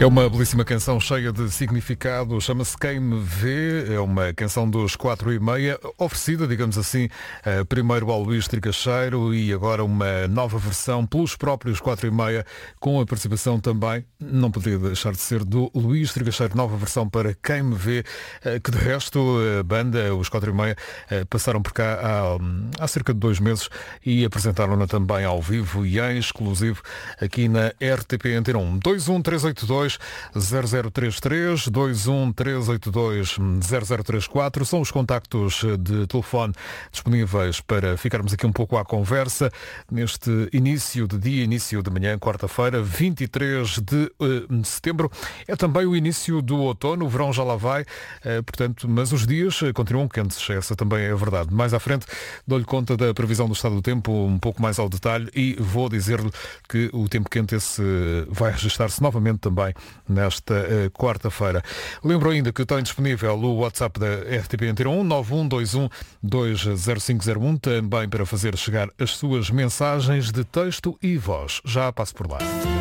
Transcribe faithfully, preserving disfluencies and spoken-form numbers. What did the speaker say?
É uma belíssima canção cheia de significado, chama-se Quem Me Vê, é uma canção dos quatro e meia, oferecida, digamos assim, primeiro ao Luís Tricacheiro e agora uma nova versão pelos próprios quatro e meia, com a participação também, não poderia deixar de ser, do Luís Tricacheiro, nova versão para Quem Me Vê, que de resto a banda, os quatro e meia, passaram por cá há, há cerca de dois meses e apresentaram-na também ao vivo e em exclusivo aqui na R T P Antena um. dois um três oito dois zero zero três três, dois um três oito dois zero zero três quatro são os contactos de telefone disponíveis para ficarmos aqui um pouco à conversa neste início de dia, início de manhã, quarta-feira, vinte e três de uh, setembro. É também o início do outono, o verão já lá vai, uh, portanto, mas os dias continuam quentes, essa também é a verdade. Mais à frente dou-lhe conta da previsão do estado do tempo um pouco mais ao detalhe e vou dizer-lhe que o tempo quente esse vai registrar-se novamente também nesta uh, quarta-feira. Lembro ainda que tem disponível o WhatsApp da R T P Antena um, nove um dois um dois zero cinco zero um, também para fazer chegar as suas mensagens de texto e voz. Já passo por lá.